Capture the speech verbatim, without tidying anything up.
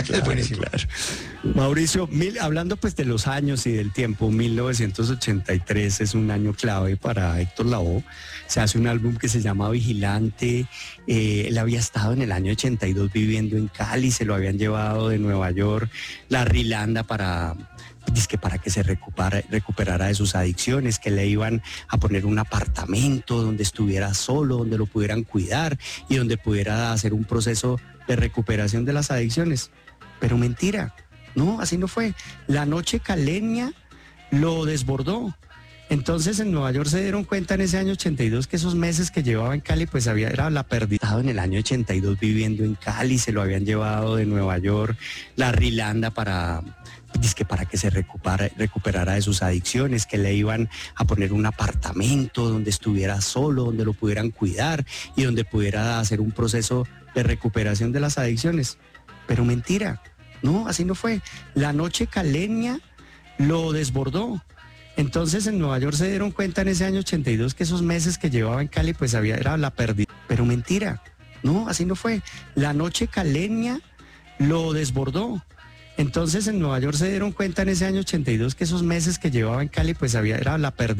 Claro, es buenísimo. Claro. Mauricio, mil, hablando pues de los años y del tiempo, mil novecientos ochenta y tres es un año clave para Héctor Lavoe. Se hace un álbum que se llama Vigilante. Eh, él había estado en el año ochenta y dos viviendo en Cali, se lo habían llevado de Nueva York, la Rilanda para... Dice para que se recuperara, recuperara de sus adicciones, que le iban a poner un apartamento donde estuviera solo, donde lo pudieran cuidar y donde pudiera hacer un proceso de recuperación de las adicciones. Pero mentira, no, así no fue. La noche caleña lo desbordó. Entonces en Nueva York se dieron cuenta en ese año ochenta y dos que esos meses que llevaba en Cali pues había, era la pérdida. En el año ochenta y dos viviendo en Cali, se lo habían llevado de Nueva York, la Rilanda para... Dice para que se recuperara, recuperara de sus adicciones, que le iban a poner un apartamento donde estuviera solo, donde lo pudieran cuidar y donde pudiera hacer un proceso de recuperación de las adicciones. Pero mentira, no, así no fue. La noche caleña lo desbordó. Entonces en Nueva York se dieron cuenta en ese año ochenta y dos que esos meses que llevaba en Cali pues había, era la pérdida. Pero mentira, no, así no fue. La noche caleña lo desbordó. Entonces en Nueva York se dieron cuenta en ese año ochenta y dos que esos meses que llevaba en Cali pues había, era la pérdida.